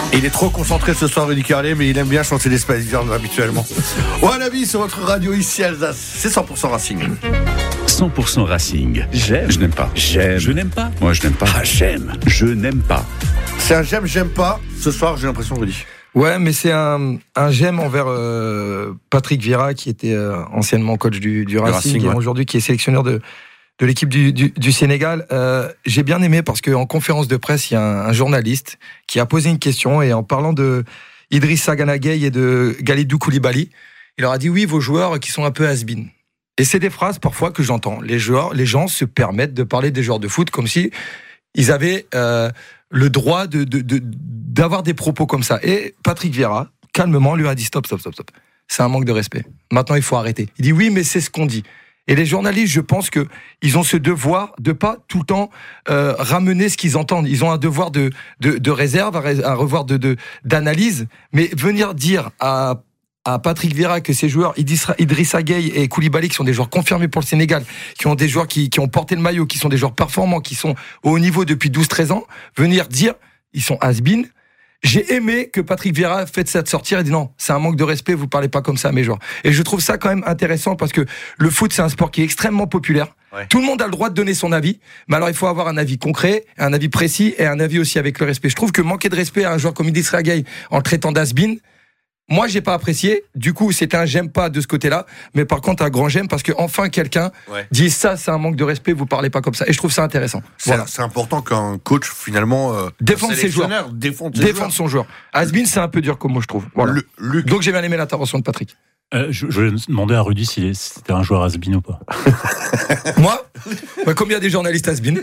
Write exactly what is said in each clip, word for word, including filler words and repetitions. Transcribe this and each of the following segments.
Et il est trop concentré ce soir, Rudy Carlier, mais il aime bien chanter les Spice Girls habituellement. Ouais, la vie sur votre radio ici, Alsace, c'est cent pour cent Racing. cent pour cent Racing. J'aime. Je n'aime pas. J'aime. Je n'aime pas. Moi, je n'aime pas. Ah, j'aime. Je n'aime pas. C'est un j'aime, j'aime pas. Ce soir, j'ai l'impression, Rudy. Ouais, mais c'est un, un j'aime envers euh, Patrick Vieira, qui était euh, anciennement coach du, du Racing, Racing, et ouais. aujourd'hui qui est sélectionneur de, de l'équipe du, du, du Sénégal. Euh, j'ai bien aimé parce qu'en conférence de presse, il y a un, un journaliste qui a posé une question, et en parlant de Idrissa Gana Gueye et de Kalidou Koulibaly, il leur a dit oui, vos joueurs qui sont un peu has-been. Et c'est des phrases parfois que j'entends. Les joueurs, les gens se permettent de parler des joueurs de foot comme si ils avaient euh, le droit de, de, de, d'avoir des propos comme ça. Et Patrick Vieira, calmement, lui a dit stop, stop, stop, stop. C'est un manque de respect. Maintenant, il faut arrêter. Il dit oui, mais c'est ce qu'on dit. Et les journalistes, je pense que ils ont ce devoir de pas tout le temps euh, ramener ce qu'ils entendent. Ils ont un devoir de, de, de réserve, un revoir de, de, d'analyse. Mais venir dire à à Patrick Vieira que ces joueurs, Idrissa, Idrissa Gueye et Koulibaly, qui sont des joueurs confirmés pour le Sénégal, qui ont des joueurs qui, qui ont porté le maillot, qui sont des joueurs performants, qui sont au haut niveau depuis douze treize ans, venir dire, ils sont has-been. J'ai aimé que Patrick Vieira fait cette sortir et dit non, c'est un manque de respect, vous parlez pas comme ça à mes joueurs. Et je trouve ça quand même intéressant parce que le foot, c'est un sport qui est extrêmement populaire. Ouais. Tout le monde a le droit de donner son avis, mais alors il faut avoir un avis concret, un avis précis et un avis aussi avec le respect. Je trouve que manquer de respect à un joueur comme Idrissa Gueye en le traitant d'has-been, moi, j'ai pas apprécié. Du coup, c'était un j'aime pas de ce côté-là. Mais par contre, un grand j'aime parce que enfin quelqu'un ouais. dit ça, c'est un manque de respect, vous parlez pas comme ça. Et je trouve ça intéressant. C'est, voilà. c'est important qu'un coach, finalement, euh, défende ses joueurs. Défende, ses défende joueurs. son joueur. Has-been, c'est un peu dur comme moi, je trouve. Voilà. Le, Luc. Donc, j'ai bien aimé l'intervention de Patrick. Euh, je, je vais demander à Rudy si c'était un joueur has-been ou pas. Moi bah, combien des journalistes has-been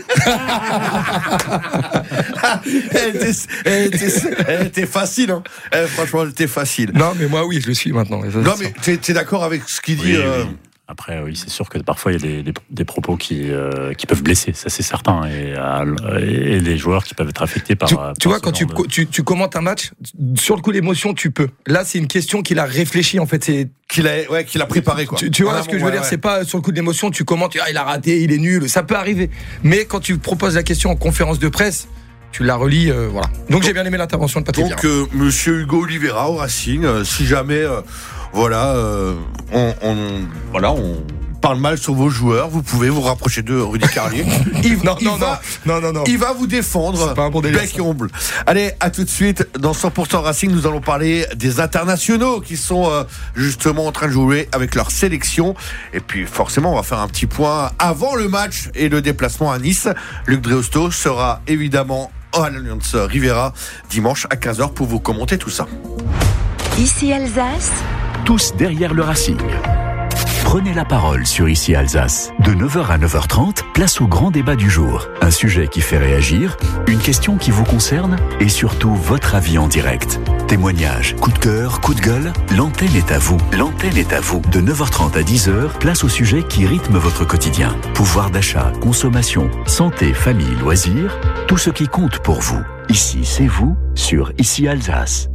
Elle était, elle était, elle était facile, hein. Elle, franchement, elle était facile. Non, mais moi, oui, je le suis maintenant. Ça, non, mais t'es, t'es d'accord avec ce qu'il dit oui, euh... oui. Après, oui, c'est sûr que parfois il y a des, des, des propos qui, euh, qui peuvent blesser, ça c'est certain, et, et, et les joueurs qui peuvent être affectés par. Tu, par tu vois, quand tu, de... tu, tu commentes un match, sur le coup l'émotion, tu peux. Là, c'est une question qu'il a réfléchi, en fait. C'est qu'il a, ouais, qu'il a préparé, quoi. Tu, tu vois ah, ce bon, que je veux ouais, dire, ouais. c'est pas sur le coup de l'émotion, tu commentes, ah, il a raté, il est nul, ça peut arriver. Mais quand tu proposes la question en conférence de presse, tu la relis, euh, voilà. Donc, donc j'ai bien aimé l'intervention de Patrick. Donc, euh, Monsieur Hugo Oliveira au Racing, euh, si jamais, euh, voilà, euh, on, on, voilà, on parle mal sur vos joueurs, vous pouvez vous rapprocher de Rudy Carlier. il, non, il non, va, non, non, non, non. Il va vous défendre. C'est pas un bon délire, bec et ongle. Allez, à tout de suite dans cent pour cent Racing. Nous allons parler des internationaux qui sont euh, justement en train de jouer avec leur sélection. Et puis forcément, on va faire un petit point avant le match et le déplacement à Nice. Luc Dreosto sera évidemment à l'Alliance Riviera dimanche à quinze heures pour vous commenter tout ça. Ici Alsace. Tous derrière le Racing. Prenez la parole sur Ici Alsace. De neuf heures à neuf heures trente, place au grand débat du jour. Un sujet qui fait réagir, une question qui vous concerne et surtout votre avis en direct. Témoignages, coup de cœur, coup de gueule, l'antenne est à vous. L'antenne est à vous. De neuf heures trente à dix heures, place au sujet qui rythme votre quotidien. Pouvoir d'achat, consommation, santé, famille, loisirs, tout ce qui compte pour vous. Ici, c'est vous sur Ici Alsace.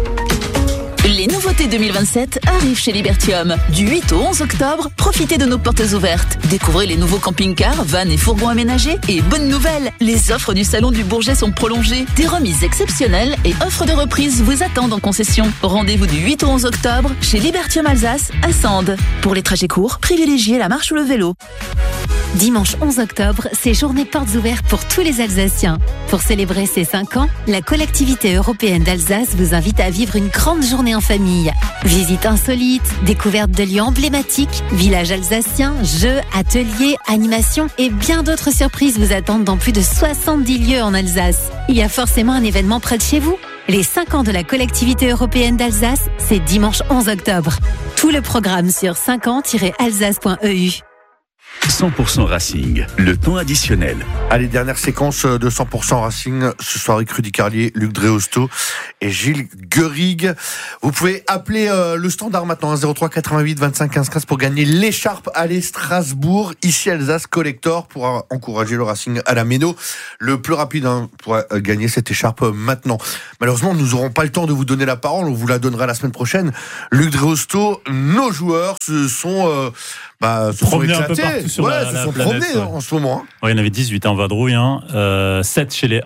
Les nouveautés deux mille vingt-sept arrivent chez Libertium. Du huit au onze octobre, profitez de nos portes ouvertes. Découvrez les nouveaux camping-cars, vannes et fourgons aménagés. Et bonne nouvelle, les offres du Salon du Bourget sont prolongées. Des remises exceptionnelles et offres de reprise vous attendent en concession. Rendez-vous du huit au onze octobre chez Libertium Alsace à Sande. Pour les trajets courts, privilégiez la marche ou le vélo. Dimanche onze octobre, c'est journée portes ouvertes pour tous les Alsaciens. Pour célébrer ses cinq ans, la collectivité européenne d'Alsace vous invite à vivre une grande journée en famille. Visites insolites, découvertes de lieux emblématiques, villages alsaciens, jeux, ateliers, animations et bien d'autres surprises vous attendent dans plus de soixante-dix lieux en Alsace. Il y a forcément un événement près de chez vous. Les cinq ans de la collectivité européenne d'Alsace, c'est dimanche onze octobre. Tout le programme sur cinq ans tiret alsace point e u. cent pour cent Racing, le temps additionnel. Allez, dernière séquence de cent pour cent Racing, ce soir avec Rudy Carlier, Luc Dreosto et Gilles Guerig. Vous pouvez appeler euh, le standard maintenant, hein, zéro trois quatre-vingt-huit vingt-cinq quinze quinze pour gagner l'écharpe Allez Strasbourg, ici Alsace Collector, pour euh, encourager le Racing à la méno. Le plus rapide hein, pour euh, gagner cette écharpe euh, maintenant. Malheureusement, nous n'aurons pas le temps de vous donner la parole, on vous la donnera la semaine prochaine. Luc Dreosto, nos joueurs se sont... Euh, Bah, se sont éclatés. Un peu partout sur ouais, la, se la sont planète, promenés ouais. hein, en ce moment. Hein. Ouais, il y en avait dix-huit en vadrouille, hein. euh, sept chez les A,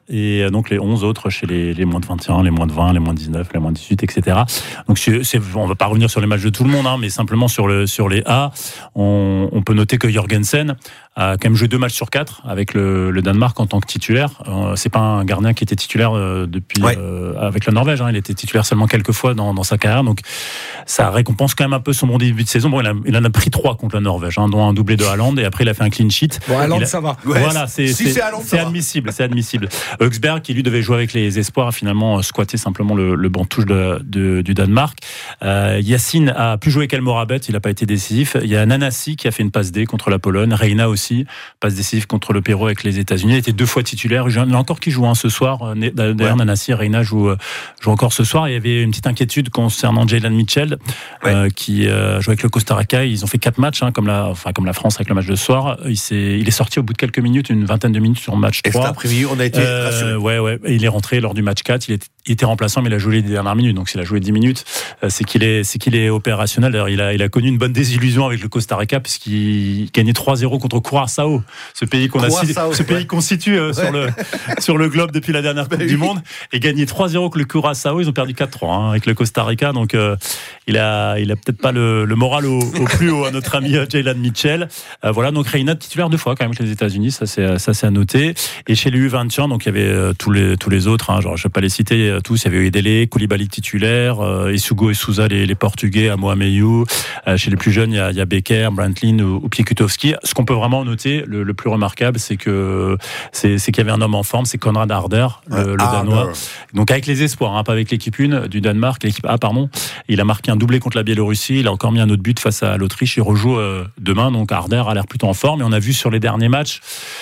et donc les onze autres chez les, les moins de vingt et un, les moins de vingt, les moins de dix-neuf, les moins de dix-huit, et cetera. Donc c'est, c'est, on va pas revenir sur les matchs de tout le monde, hein, mais simplement sur, le, sur les A, on, on peut noter que Jorgensen a quand même joué deux matchs sur quatre avec le, le Danemark en tant que titulaire. Euh, c'est pas un gardien qui était titulaire euh, depuis ouais. euh, avec la Norvège, hein, il était titulaire seulement quelques fois dans, dans sa carrière, donc ça récompense quand même un peu son bon début de saison. Bon, il, a, il en a pris trois contre la Norvège, hein, dont un doublé de Haaland, et après il a fait un clean sheet. Bon, Haaland, a, ça va. Ouais, voilà, c'est, si c'est, c'est, Haaland, c'est admissible, c'est admissible. Högsberg, qui lui devait jouer avec les espoirs, a finalement squatté simplement le, le banc de touche de, de, du Danemark. Euh, Yacine a plus joué qu'Elmorabet, il n'a pas été décisif. Il y a Nanasi qui a fait une passe D contre la Pologne, Reina aussi, passe décisive contre le Pérou avec les États-Unis. Il était deux fois titulaire. Il y en a encore qui jouent hein, ce soir. D'ailleurs, ouais. Nanasi et Reina jouent, jouent encore ce soir. Il y avait une petite inquiétude concernant Jalen Mitchell, ouais. euh, qui euh, joue avec le Costa Rica. Ils ont fait quatre matchs, hein, comme la, enfin comme la France avec le match de ce soir. Il s'est, il est sorti au bout de quelques minutes, une vingtaine de minutes sur match et trois. Et cet après-midi, on a été euh, rassurés. Ouais, ouais. Et il est rentré lors du match quatre. Il était, il était remplaçant, mais il a joué les dernières minutes. Donc, s'il a joué dix minutes, c'est qu'il est, c'est qu'il est opérationnel. D'ailleurs, il a, il a connu une bonne désillusion avec le Costa Rica puisqu'il gagnait trois zéro contre Curaçao, ce pays qu'on a cité, ce pays ouais. qu'on situe euh, ouais. sur le sur le globe depuis la dernière Coupe bah, du oui. Monde, et gagné trois zéro contre le Curaçao. Ils ont perdu quatre trois hein, avec le Costa Rica. Donc, euh, il a, il a peut-être pas le, le moral au, au plus haut à notre ami Jalen Mitchell. Euh, voilà, donc Reina titulaire deux fois quand même avec les États-Unis, ça c'est ça c'est à noter. Et chez les U vingt et un, donc il y avait euh, tous les tous les autres, hein, genre je vais pas les citer euh, tous. Il y avait Edele, Koulibaly titulaire, euh, Isugo et Souza les, les Portugais, Amoameyou. Euh, chez les plus jeunes, il y a, il y a Becker, Brantlin ou, ou Piekutowski. Ce qu'on peut vraiment noter, le, le plus remarquable, c'est que c'est, c'est qu'il y avait un homme en forme, c'est Konrad Harder, le, le Danois. Donc avec les espoirs, hein, pas avec l'équipe un du Danemark, l'équipe A, pardon. Il a marqué un doublé contre la Biélorussie. Il a encore mis un autre but face à l'Autriche. Il rejoue euh, demain. Donc Harder a l'air plutôt en forme. Et on a vu sur les derniers matchs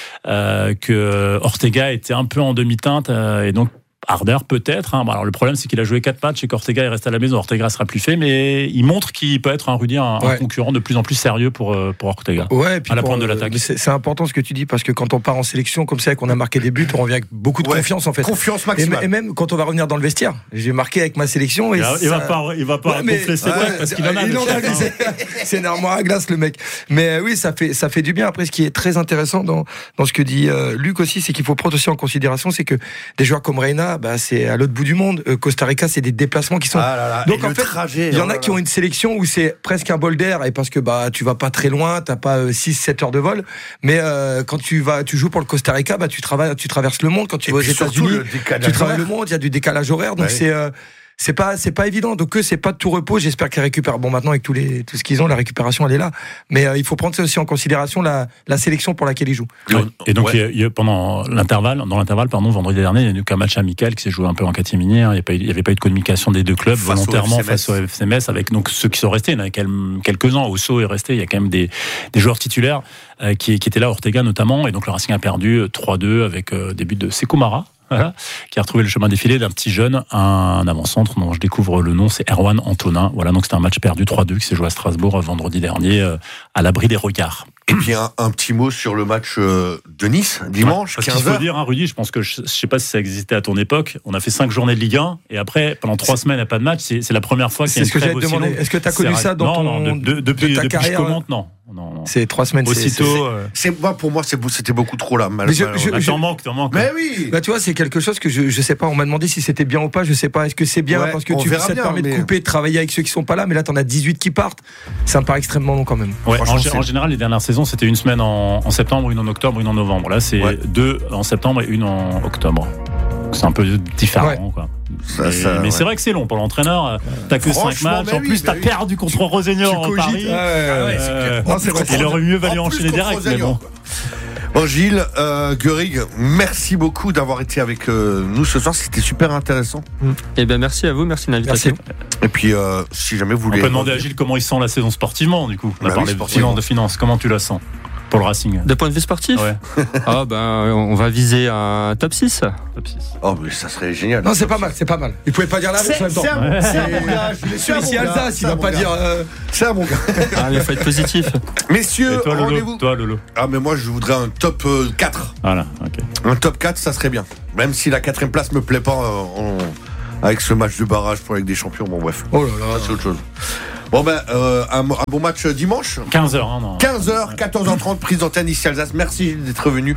euh, que Ortega était un peu en demi-teinte euh, et donc Harder peut-être. Hein. Bon, alors le problème c'est qu'il a joué quatre matchs et qu'Ortega il reste à la maison. Ortega sera plus fait, mais il montre qu'il peut être un Rudy, un, ouais. un concurrent de plus en plus sérieux pour pour Ortega. Ouais, et puis à la pour, pointe de l'attaque. C'est, c'est important ce que tu dis parce que quand on part en sélection comme ça et qu'on a marqué des buts, on revient avec beaucoup de ouais. confiance en fait. Confiance maximale. Et, et même quand on va revenir dans le vestiaire, j'ai marqué avec ma sélection. Et il, ça... il va pas, il va pas ouais, gonfler ses ouais, bras parce qu'il va mal. Il c'est, c'est une armoire à glace le mec. Mais oui, ça fait ça fait du bien. Après, ce qui est très intéressant dans dans ce que dit euh, Luc aussi, c'est qu'il faut prendre aussi en considération, c'est que des joueurs comme Reina, bah c'est à l'autre bout du monde. Euh, Costa Rica, c'est des déplacements qui sont. Ah là là. Donc et en fait, trajet, il y en a oh là qui ont une sélection où c'est presque un bol d'air et parce que bah tu vas pas très loin, t'as pas euh, six sept heures de vol, mais euh, quand tu vas, tu joues pour le Costa Rica, bah tu travailles, tu traverses le monde. Quand tu et vas aux États-Unis, tu travailles le monde. Il y a du décalage horaire, donc ouais. c'est. Euh, C'est pas, c'est pas évident. Donc eux, c'est pas de tout repos. J'espère qu'ils récupèrent. Bon, maintenant avec tous les, tout ce qu'ils ont, la récupération, elle est là. Mais euh, il faut prendre ça aussi en considération, la, la sélection pour laquelle ils jouent. Ouais. Et donc, ouais. il y a, il y a, pendant l'intervalle, dans l'intervalle, pardon, vendredi dernier, il y a eu qu'un match amical qui s'est joué un peu en catimini. Hein. Il n'y avait pas eu de communication des deux clubs face volontairement au face au F C Metz avec donc ceux qui sont restés. Il y en a quelques-uns. Osso est resté. Il y a quand même des, des joueurs titulaires euh, qui, qui étaient là, Ortega notamment. Et donc le Racing a perdu trois deux avec euh, des buts de Sekou Mara. Voilà, qui a retrouvé le chemin défilé d'un petit jeune, un avant-centre dont je découvre le nom, c'est Erwan Antonin. Voilà, donc c'était un match perdu trois deux qui s'est joué à Strasbourg vendredi dernier, euh, à l'abri des regards. Et puis un, un petit mot sur le match euh, de Nice, dimanche, ouais, quinze heures. Il faut dire, hein, Rudy, je pense que, je ne sais pas si ça existait à ton époque, on a fait cinq journées de Ligue un, et après, pendant trois semaines, il n'y a pas de match, c'est, c'est la première fois qu'il y a une trêve aussi longue. Est-ce que tu as connu ça dans ton, non, non, de, de, depuis, de ta depuis carrière, que je commente, non. Non, non. C'est trois semaines. Aussitôt. C'est, euh... c'est, moi, pour moi, c'est, c'était beaucoup trop là. Mal, je, mal, je, ah, je, t'en manques, t'en manques. Mais oui. Bah, tu vois, c'est quelque chose que je, je sais pas. On m'a demandé si c'était bien ou pas. Je sais pas. Est-ce que c'est bien ouais, parce que tu, ça te bien, permet mais... de couper, de travailler avec ceux qui sont pas là. Mais là, t'en as dix-huit qui partent. Ça me paraît extrêmement long quand même. Ouais, en, en général, les dernières saisons, c'était une semaine en, en septembre, une en octobre, une en novembre. Là, c'est ouais. deux en septembre et une en octobre. C'est un peu différent, ouais. quoi. Ça, mais, ça, mais ouais. c'est vrai que c'est long pour l'entraîneur. T'as que cinq matchs. En plus, oui, t'as oui. perdu contre tu, Rosenor en Paris. Ah ouais, ouais, euh, non, c'est vrai. Il aurait mieux valu enchaîner direct. Mais bon. Bon, Gilles, euh, Görig, merci beaucoup d'avoir été avec euh, nous ce soir. C'était super intéressant. Mm. Eh ben, merci à vous. Merci de l'invitation. Merci. Et puis, euh, si jamais vous voulez. On peut demander à Gilles comment il sent la saison sportivement, du coup. On a bah parlé oui, de finances. Comment tu la sens? Pour le Racing. De point de vue sportif ouais. Ah ben, on va viser un top six. Top six. Oh, mais ça serait génial. Non, c'est pas mal, c'est pas mal. Il pouvait pas dire la même en même temps. C'est un, ouais. c'est un bon gars. C'est ici Alsace, il va pas dire. Euh... C'est un bon gars. Ah, mais il faut être positif. Messieurs, toi, Lolo, rendez-vous. Toi, Lolo. Ah, mais moi, je voudrais un top euh, quatre. Voilà, ok. Un top quatre, ça serait bien. Même si la quatrième place me plaît pas euh, on... avec ce match de barrage pour la Ligue des Champions. Bon, bref. Oh là là. C'est autre chose. Bon ben, euh, un, un bon match dimanche. quinze heures, hein, non. quinze heures, quatorze heures trente, prise d'antenne ici Alsace. Merci d'être venu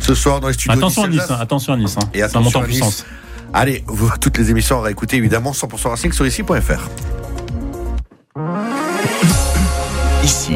ce soir dans les studios. Attention à Nice, Alsace. hein, attention à Nice. Hein. Et Ça monte en attention à Nice. puissance. Allez, vous, toutes les émissions à réécouter évidemment cent pour cent Racing sur ici point f r. Ici,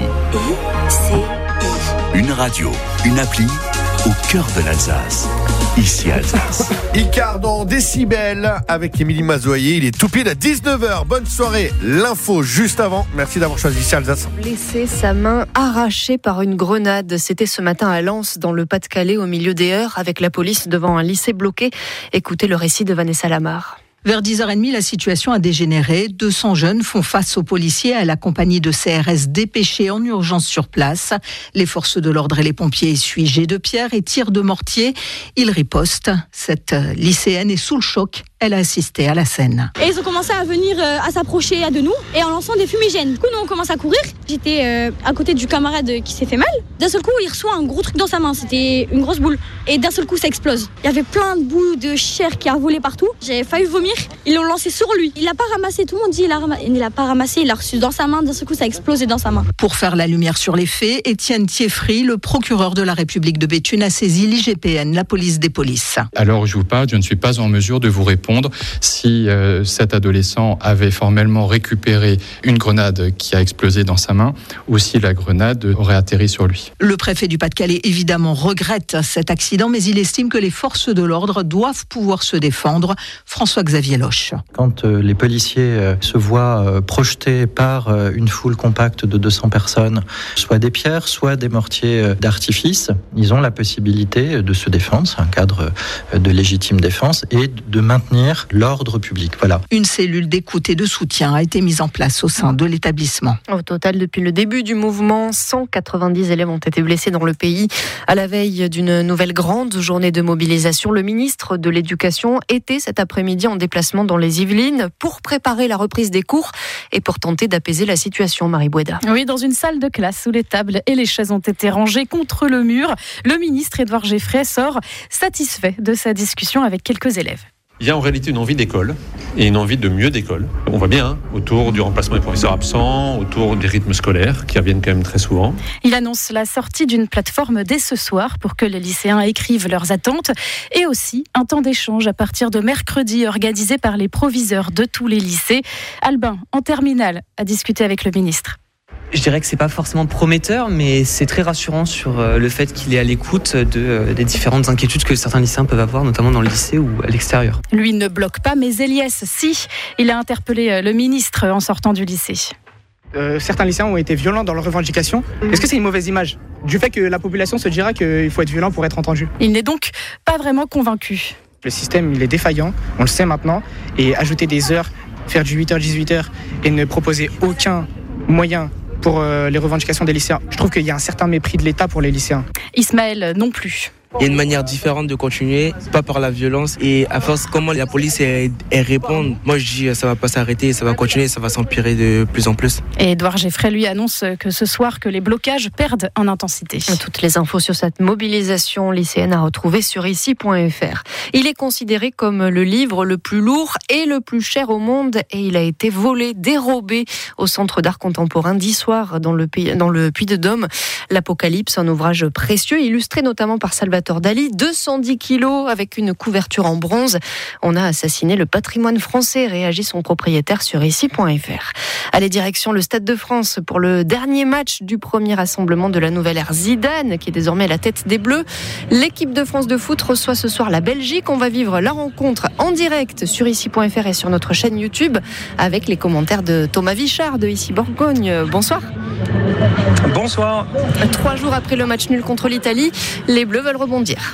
une radio, une appli au cœur de l'Alsace. Ici Alsace. Icard dans Décibel avec Émilie Mazoyer. Il est tout pile à dix-neuf heures. Bonne soirée. L'info juste avant. Merci d'avoir choisi ici Alsace. Blessé, sa main arrachée par une grenade. C'était ce matin à Lens, dans le Pas-de-Calais, au milieu des heures, avec la police devant un lycée bloqué. Écoutez le récit de Vanessa Lamar. Vers dix heures trente, la situation a dégénéré. deux cents jeunes font face aux policiers à la compagnie de C R S dépêchés en urgence sur place. Les forces de l'ordre et les pompiers essuient jets de pierre et tirs de mortier. Ils ripostent. Cette lycéenne est sous le choc. Elle a assisté à la scène. Et ils ont commencé à venir, euh, à s'approcher de nous et en lançant des fumigènes. Du coup, nous, on commence à courir. J'étais euh, à côté du camarade qui s'est fait mal. D'un seul coup, il reçoit un gros truc dans sa main. C'était une grosse boule. Et d'un seul coup, ça explose. Il y avait plein de bouts de chair qui a volé partout. J'ai failli vomir. Ils l'ont lancé sur lui. Il l'a pas ramassé. Tout le monde dit il a ramassé. Il l'a pas ramassé. Il l'a reçu dans sa main. D'un seul coup, ça a explosé dans sa main. Pour faire la lumière sur les faits, Étienne Thieffry, le procureur de la République de Béthune, a saisi l'I G P N, la police des polices. Alors, je vous parle, je ne suis pas en mesure de vous répondre si euh, cet adolescent avait formellement récupéré une grenade qui a explosé dans sa main ou si la grenade aurait atterri sur lui. Le préfet du Pas-de-Calais, évidemment, regrette cet accident, mais il estime que les forces de l'ordre doivent pouvoir se défendre. François-Xavier Loche. Quand euh, les policiers euh, se voient euh, projetés par euh, une foule compacte de deux cents personnes, soit des pierres, soit des mortiers euh, d'artifice, ils ont la possibilité de se défendre, c'est un cadre euh, de légitime défense, et de maintenir l'ordre public. Voilà. Une cellule d'écoute et de soutien a été mise en place au sein de l'établissement. Au total, depuis le début du mouvement, cent quatre-vingt-dix élèves ont été blessés dans le pays. À la veille d'une nouvelle grande journée de mobilisation, le ministre de l'Éducation était cet après-midi en déplacement dans les Yvelines pour préparer la reprise des cours et pour tenter d'apaiser la situation. Marie Boueda. Oui, dans une salle de classe où les tables et les chaises ont été rangées contre le mur, le ministre Édouard Geffray sort satisfait de sa discussion avec quelques élèves. Il y a en réalité une envie d'école et une envie de mieux d'école. On voit bien, hein, autour du remplacement des professeurs absents, autour des rythmes scolaires qui reviennent quand même très souvent. Il annonce la sortie d'une plateforme dès ce soir pour que les lycéens écrivent leurs attentes et aussi un temps d'échange à partir de mercredi organisé par les proviseurs de tous les lycées. Albin, en terminale, a discuté avec le ministre. Je dirais que c'est pas forcément prometteur, mais c'est très rassurant sur le fait qu'il est à l'écoute de, des différentes inquiétudes que certains lycéens peuvent avoir, notamment dans le lycée ou à l'extérieur. Lui ne bloque pas, mais Eliès, si. Il a interpellé le ministre en sortant du lycée. Euh, certains lycéens ont été violents dans leurs revendications. Est-ce que c'est une mauvaise image du fait que la population se dira qu'il faut être violent pour être entendu? Il n'est donc pas vraiment convaincu. Le système, il est défaillant, on le sait maintenant, et ajouter des heures, faire du huit heures dix-huit heures et ne proposer aucun moyen pour euh, les revendications des lycéens. Je trouve qu'il y a un certain mépris de l'État pour les lycéens. Ismaël non plus. Il y a une manière différente de continuer, pas par la violence. Et à force, comment la police elle, elle répond, moi je dis ça va pas s'arrêter, ça va continuer, ça va s'empirer de plus en plus. Et Édouard Geffray lui annonce que ce soir que les blocages perdent en intensité. Toutes les infos sur cette mobilisation lycéenne à retrouver sur ici point f r. Il est considéré comme le livre le plus lourd et le plus cher au monde et il a été volé, dérobé au Centre d'art contemporain d'Issoire dans le, pays, dans le Puy-de-Dôme. L'Apocalypse, un ouvrage précieux illustré notamment par Salvatore Dali, deux cent dix kilos avec une couverture en bronze. On a assassiné le patrimoine français, réagit son propriétaire sur ici point f r. Allez, direction le Stade de France pour le dernier match du premier rassemblement de la nouvelle ère Zidane, qui est désormais à la tête des Bleus. L'équipe de France de foot reçoit ce soir la Belgique. On va vivre la rencontre en direct sur ici point f r et sur notre chaîne YouTube avec les commentaires de Thomas Vichard de Ici Bourgogne. Bonsoir. Bonsoir. Trois jours après le match nul contre l'Italie, les Bleus veulent rebondir.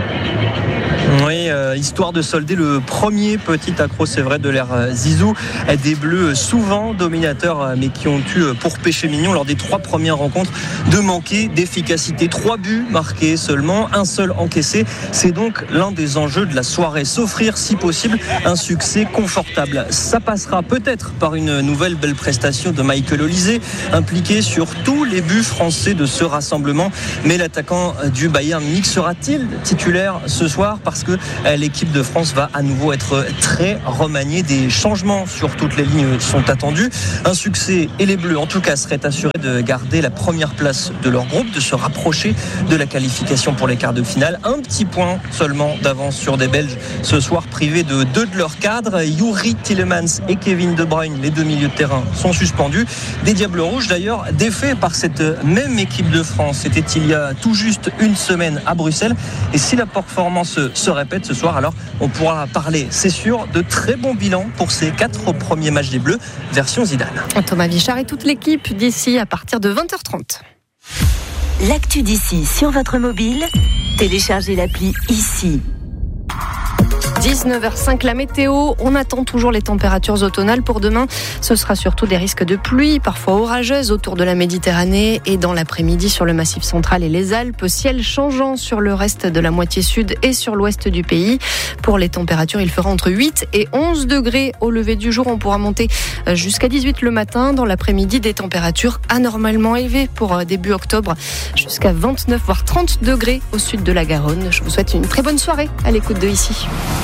Oui, euh, histoire de solder le premier petit accro, c'est vrai, de l'ère Zizou. Des Bleus souvent dominateurs, mais qui ont eu pour péché mignon lors des trois premières rencontres de manquer d'efficacité. Trois buts marqués seulement, un seul encaissé. C'est donc l'un des enjeux de la soirée. S'offrir, si possible, un succès confortable. Ça passera peut-être par une nouvelle belle prestation de Michael Olise, impliqué sur tous les buts français de ce rassemblement. Mais l'attaquant du Bayern Munich sera-t-il titulaire ce soir? Parce parce que l'équipe de France va à nouveau être très remaniée. Des changements sur toutes les lignes sont attendus. Un succès et les Bleus, en tout cas, seraient assurés de garder la première place de leur groupe, de se rapprocher de la qualification pour les quarts de finale. Un petit point seulement d'avance sur des Belges ce soir, privés de deux de leurs cadres. Youri Tielemans et Kevin De Bruyne, les deux milieux de terrain, sont suspendus. Des Diables Rouges, d'ailleurs, défaits par cette même équipe de France. C'était il y a tout juste une semaine à Bruxelles. Et si la performance se répète ce soir, alors on pourra parler, c'est sûr, de très bons bilans pour ces quatre premiers matchs des Bleus, version Zidane. Thomas Vichard et toute l'équipe d'ici à partir de vingt heures trente. L'actu d'ici sur votre mobile, téléchargez l'appli ici. dix-neuf heures cinq, la météo. On attend toujours les températures automnales pour demain. Ce sera surtout des risques de pluie, parfois orageuses autour de la Méditerranée et dans l'après-midi sur le Massif central et les Alpes. Ciel changeant sur le reste de la moitié sud et sur l'ouest du pays. Pour les températures, il fera entre huit et onze degrés au lever du jour. On pourra monter jusqu'à dix-huit le matin. Dans l'après-midi, des températures anormalement élevées pour début octobre, jusqu'à vingt-neuf voire trente degrés au sud de la Garonne. Je vous souhaite une très bonne soirée à l'écoute de Ici.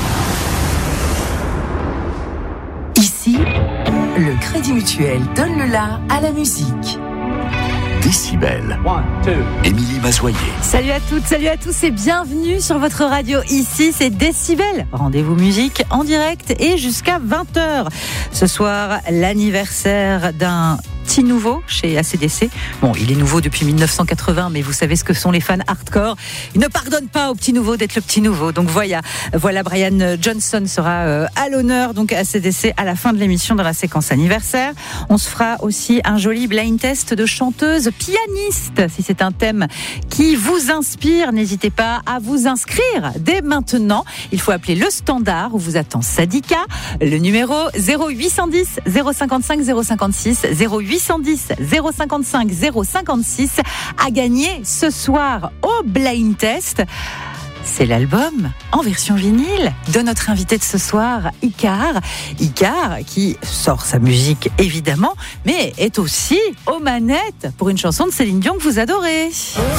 Ici, le Crédit Mutuel donne le la à la musique. Décibel. Émilie Mazoyer. Salut à toutes, salut à tous et bienvenue sur votre radio. Ici, c'est Décibel. Rendez-vous musique en direct et jusqu'à vingt heures. Ce soir, l'anniversaire d'un petit nouveau chez A C D C. Bon, il est nouveau depuis mille neuf cent quatre-vingts, mais vous savez ce que sont les fans hardcore. Ils ne pardonnent pas au petit nouveau d'être le petit nouveau. Donc voilà, voilà Brian Johnson sera euh, à l'honneur donc à A C D C à la fin de l'émission dans la séquence anniversaire. On se fera aussi un joli blind test de chanteuse pianiste. Si c'est un thème qui vous inspire, n'hésitez pas à vous inscrire dès maintenant. Il faut appeler le standard où vous attend Sadika. Le numéro zéro huit cent dix zéro cinquante-cinq zéro cinquante-six zéro huit cent dix zéro cinquante-cinq zéro cinquante-six à gagner ce soir au blind test. C'est l'album en version vinyle de notre invité de ce soir, Icar. Icar qui sort sa musique évidemment, mais est aussi aux manettes pour une chanson de Céline Dion que vous adorez.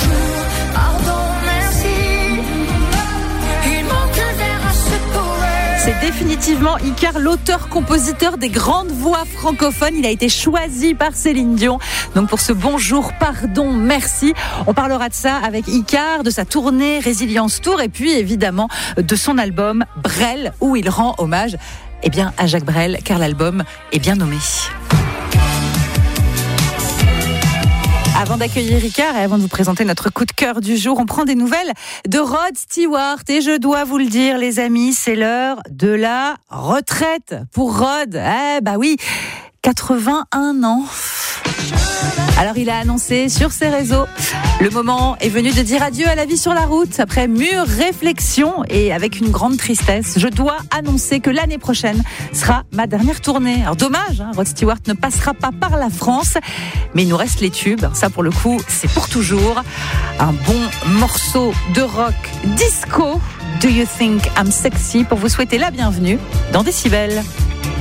C'est définitivement Icar, l'auteur-compositeur des grandes voix francophones. Il a été choisi par Céline Dion. Donc pour ce bonjour, pardon, merci. On parlera de ça avec Icar, de sa tournée Résilience Tour et puis évidemment de son album Brel où il rend hommage eh bien, à Jacques Brel car l'album est bien nommé. Avant d'accueillir Ricard et avant de vous présenter notre coup de cœur du jour, on prend des nouvelles de Rod Stewart. Et je dois vous le dire, les amis, c'est l'heure de la retraite pour Rod. Eh bah oui, quatre-vingt-un ans. Alors il a annoncé sur ses réseaux, le moment est venu de dire adieu à la vie sur la route. Après mûre réflexion et avec une grande tristesse, je dois annoncer que l'année prochaine sera ma dernière tournée. Alors dommage, hein, Rod Stewart ne passera pas par la France, mais il nous reste les tubes. Ça pour le coup, c'est pour toujours. Un bon morceau de rock disco, Do You Think I'm Sexy, pour vous souhaiter la bienvenue dans Décibel.